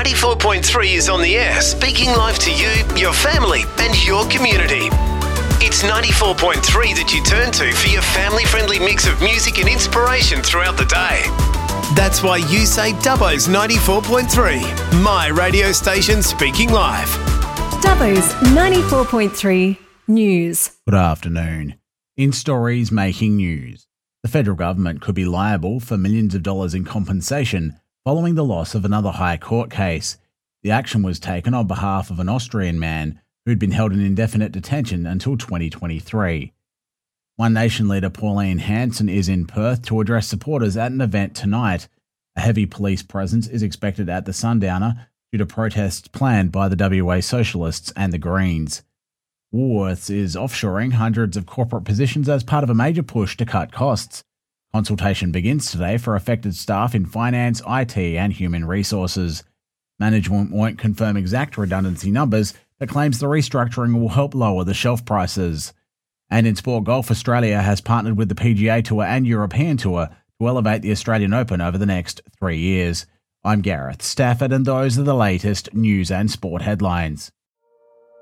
94.3 is on the air, speaking live to you, your family and your community. It's 94.3 that you turn to for your family-friendly mix of music and inspiration throughout the day. That's why you say Dubbo's 94.3, my radio station speaking live. Dubbo's 94.3 News. Good afternoon. In stories making news, the federal government could be liable for millions of dollars in compensation following the loss of another High Court case. The action was taken on behalf of an Austrian man who'd been held in indefinite detention until 2023. One Nation leader Pauline Hanson is in Perth to address supporters at an event tonight. A heavy police presence is expected at the Sundowner due to protests planned by the WA Socialists and the Greens. Woolworths is offshoring hundreds of corporate positions as part of a major push to cut costs. Consultation begins today for affected staff in finance, IT and human resources. Management won't confirm exact redundancy numbers, but claims the restructuring will help lower the shelf prices. And in sport golf, Australia has partnered with the PGA Tour and European Tour to elevate the Australian Open over the next 3 years. I'm Gareth Stafford, and those are the latest news and sport headlines.